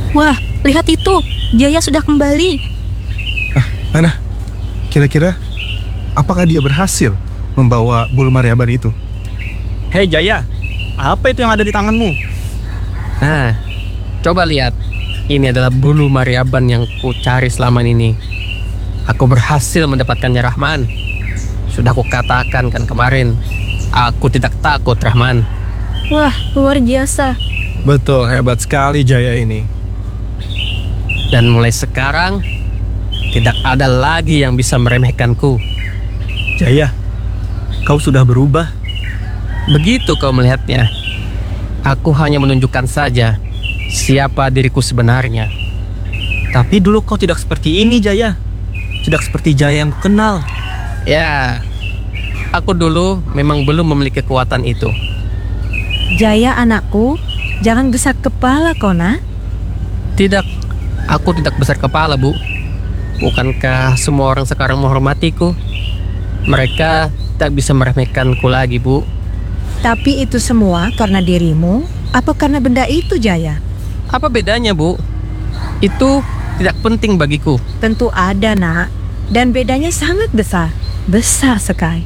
Wah, lihat itu. Jaya sudah kembali. Mana? Kira-kira apakah dia berhasil membawa bulu Maryaban itu? Hei Jaya, apa itu yang ada di tanganmu? Nah, coba lihat. Ini adalah bulu Maryaban yang ku cari selama ini. Aku berhasil mendapatkannya, Rahman. Sudah ku katakan kan kemarin, aku tidak takut, Rahman. Wah, luar biasa. Betul, hebat sekali Jaya ini. Dan mulai sekarang, tidak ada lagi yang bisa meremehkanku. Jaya, kau sudah berubah. Begitu kau melihatnya. Aku hanya menunjukkan saja siapa diriku sebenarnya. Tapi dulu kau tidak seperti ini Jaya. Tidak seperti Jaya yang kenal. Ya, aku dulu memang belum memiliki kekuatan itu. Jaya anakku, jangan besar kepala Kona. Tidak, aku tidak besar kepala, Bu. Bukankah semua orang sekarang menghormatiku? Mereka tak bisa meremehkanku lagi, Bu. Tapi itu semua karena dirimu, apa karena benda itu Jaya? Apa bedanya, Bu? Itu tidak penting bagiku. Tentu ada nak, dan bedanya sangat besar. Besar sekali.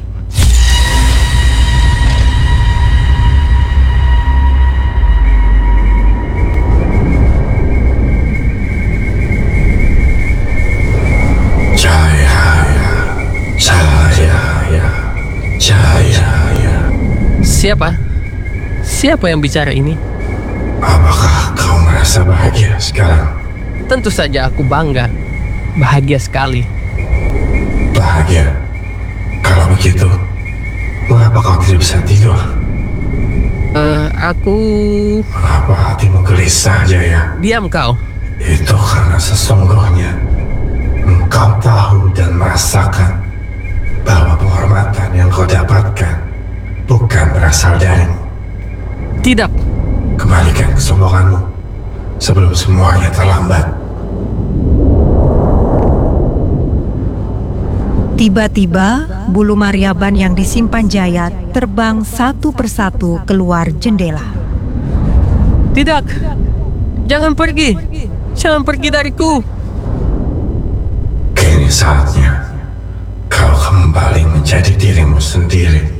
Jaya. Siapa? Siapa yang bicara ini? Apakah kau merasa bahagia sekarang? Tentu saja aku bangga. Bahagia sekali. Bahagia? Kalau begitu, mengapa kau tidak bisa tidur? Aku... Mengapa hatimu gelisah, Jaya? Diam kau. Itu karena sesungguhnya engkau tahu dan merasakan bahwa penghormatan yang kau dapatkan bukan berasal darimu. Tidak. Kembalikan kesombonganmu sebelum semuanya terlambat. Tiba-tiba, bulu Maryaban yang disimpan Jaya terbang satu persatu keluar jendela. Tidak. Jangan pergi. Jangan pergi dariku. Kini saatnya kau kembali menjadi dirimu sendiri.